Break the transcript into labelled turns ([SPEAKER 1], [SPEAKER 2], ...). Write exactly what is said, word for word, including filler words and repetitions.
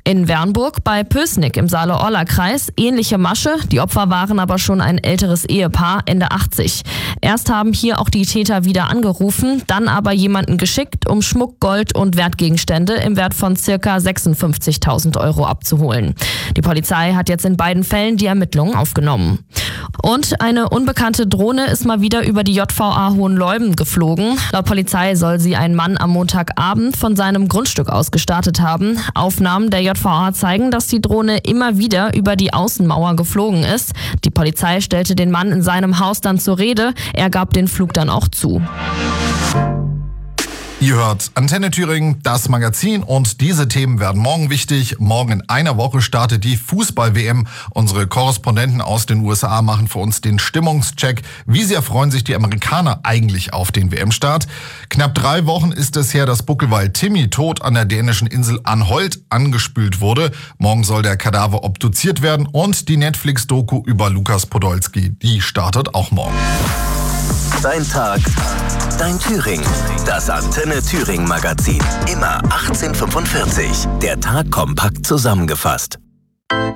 [SPEAKER 1] In Wernburg bei Pößnick im Saale-Orla-Kreis ähnliche Masche. Die Opfer waren aber schon ein älteres Ehepaar, Ende achtzig. Erst haben hier auch die Täter wieder angerufen, dann aber jemanden geschickt, um Schmuck, Gold und Wertgegenstände im Wert von circa sechsundfünfzigtausend Euro abzuholen. Die Polizei hat jetzt in beiden Fällen die Ermittlungen aufgenommen. Und eine unbekannte Drohne ist mal wieder über die J V A Hohenleuben geflogen. Laut Polizei soll sie ein Mann am Montagabend von seinem Grundstück aus gestartet haben. Aufnahmen der J V A zeigen, dass die Drohne immer wieder über die Außenmauer geflogen ist. Die Polizei stellte den Mann in seinem Haus dann zur Rede. Er gab den Flug dann auch zu.
[SPEAKER 2] Ihr hört Antenne Thüringen, das Magazin, und diese Themen werden morgen wichtig. Morgen in einer Woche startet die Fußball-W M. Unsere Korrespondenten aus den U S A machen für uns den Stimmungscheck. Wie sehr freuen sich die Amerikaner eigentlich auf den W M-Start? Knapp drei Wochen ist es her, dass Buckelwal Timmy tot an der dänischen Insel Anholt angespült wurde. Morgen soll der Kadaver obduziert werden und die Netflix-Doku über Lukas Podolski, die startet auch morgen.
[SPEAKER 3] Dein Tag, dein Thüringen. Das Antenne Thüringen Magazin. Immer achtzehn Uhr fünfundvierzig. Der Tag kompakt zusammengefasst.